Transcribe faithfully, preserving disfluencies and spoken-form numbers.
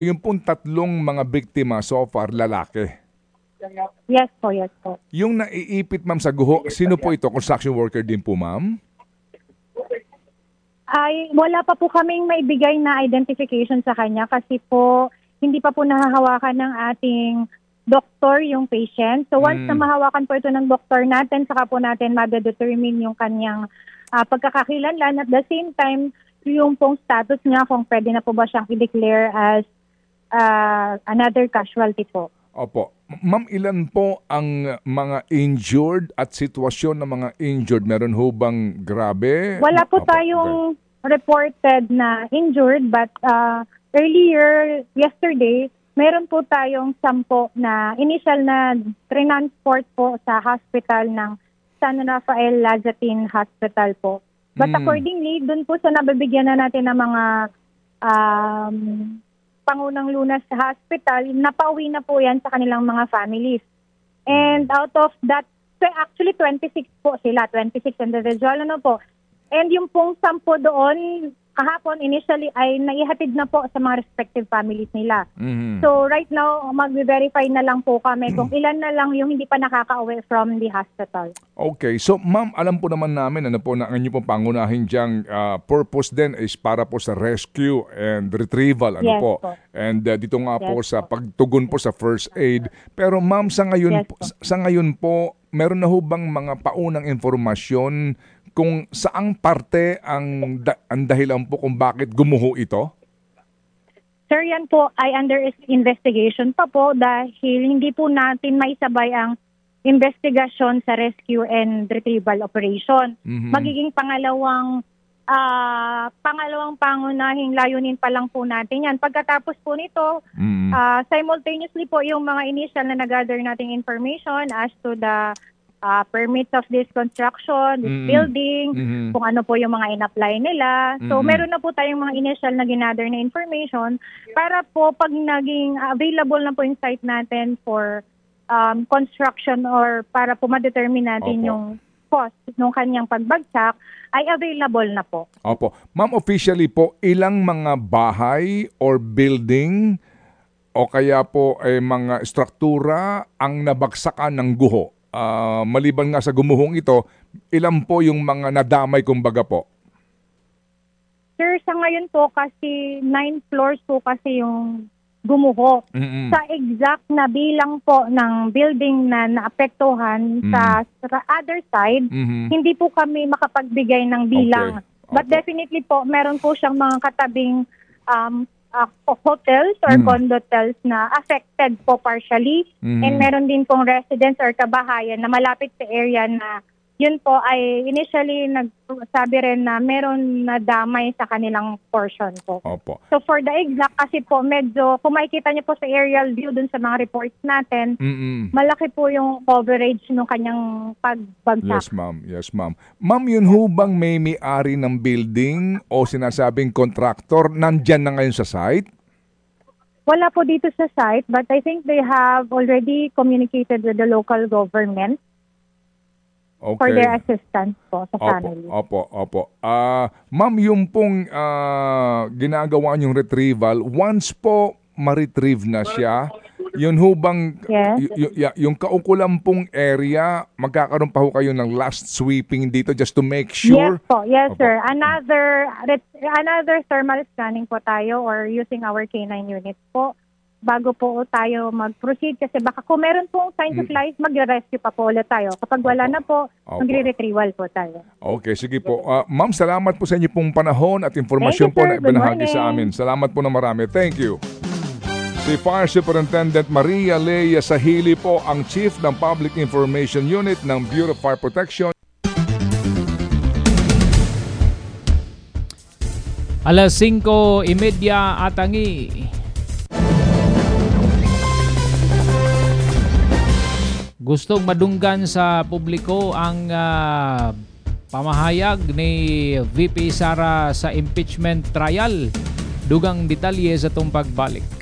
Yung pong tatlong mga biktima so far, lalaki. Yes po, yes po. Yung naiipit, ma'am, sa guho, sino po ito? Construction worker din po, ma'am? Ay, wala pa po kaming maibigay na identification sa kanya kasi po hindi pa po nahahawakan ng ating doktor yung patient. So once Mm. na mahawakan po ito ng doktor natin, saka po natin madedetermine yung kanyang ah, pagkakakilanlan. At the same time, yung pong status niya kung pwede na po ba siyang i-declare as ah, another casualty po. Opo. Ma'am, ilan po ang mga injured at sitwasyon ng mga injured? Meron ho bang grabe? Wala po Opo, tayong reported na injured but uh, earlier yesterday, meron po tayong sampo na initial na transport po sa hospital ng San Rafael Lazatin Hospital po. But Mm. accordingly, dun po sa nabibigyan na natin ng mga um, Pangunang Lunas sa hospital, napauwi na po yan sa kanilang mga families. And out of that, so actually twenty-six po sila, twenty-six individual, ano po. And yung pong sampo doon, kahapon initially ay naihatid na po sa mga respective families nila. Mhm. So right now, mag-verify na lang po kami kung ilan na lang yung hindi pa nakaka-uwi from the hospital. Okay. So, ma'am, alam po naman namin, ano po, na ang inyo pong pangunahin diyang ah, purpose din is para po sa rescue and retrieval. Ano Yes po? po. And ah, dito nga po Yes sa po. pagtugon po sa first aid. Pero ma'am, sa ngayon, Yes po, po. sa ngayon po, meron na ho bang mga paunang informasyon kung saang parte ang, da- ang dahilan po kung bakit gumuho ito? Sir, yan po ay under investigation pa po dahil hindi po natin maisabay ang investigasyon sa rescue and retrieval operation. Mhm. Magiging pangalawang ah, pangalawang pangunahing layunin pa lang po natin yan. Pagkatapos po nito, Mm. ah, simultaneously po yung mga initial na nag-gather nating information as to the ah, permits of this construction, this Mm. building, Mhm. kung ano po yung mga in-apply nila. So Mm-mm. meron na po tayong mga initial na ginather na information para po pag naging available na po yung site natin for um, construction or para po ma-determine natin Opo. yung cost ng kanyang pagbagsak ay available na po. Opo. Ma'am, officially po, ilang mga bahay or building o kaya po eh, mga struktura ang nabagsakan ng guho? Ah, maliban nga sa gumuhong ito, ilan po yung mga nadamay kumbaga po? Sir, sa ngayon po kasi nine floors po kasi yung gumuho. Mm-mm. Sa exact na bilang po ng building na naapektuhan Mm. sa, sa other side, Mhm. hindi po kami makapagbigay ng bilang. Okay. But Opo. definitely po, meron po siyang mga katabing um, ah, hotels or Mm. condotels na affected po partially. Mhm. And meron din pong residents or kabahayan na malapit sa area na yun po ay initially nagsabi rin na meron na damay sa kanilang portion po. Opo. So for the exact, kasi po medyo, kung makikita niyo po sa aerial view dun sa mga reports natin, Mm-mm. malaki po yung coverage ng kanyang pagbagsak. Yes, ma'am. Yes, ma'am. Ma'am, yun ho bang may may-ari ng building o sinasabing contractor nandyan na ngayon sa site? Wala po dito sa site, but I think they have already communicated with the local government Okay. for their assistance po sa Opo, family. opo, opo. Ah, ma'am, yung pong ah, ginagawa niyong retrieval, once po ma-retrieve na siya, yun ho bang, Yes. y- y- y- yung kaukulang pong area, magkakaroon pa ho kayo ng last sweeping dito just to make sure? Yes po, yes Opo. sir. Another ret- another thermal scanning po tayo or using our K nine units po bago po tayo mag-proceed kasi baka kung meron pong signs of life, mag-rescue pa po ulit tayo. Kapag wala Opo. na po, Opo. magre-retrieval po tayo. Okay, sige po. Ah, ma'am, salamat po sa inyo pong panahon at informasyon Thank you, po sir. na Good ibinahagi sa morning. amin. Salamat po na marami. Thank you. Si Fire Superintendent Maria Leia Sahili po ang Chief ng Public Information Unit ng Bureau of Fire Protection. Alas singko imedya atangi. Gustong madunggan sa publiko ang ah, pamahayag ni V P Sara sa impeachment trial. Dugang detalye sa itong pagbalik.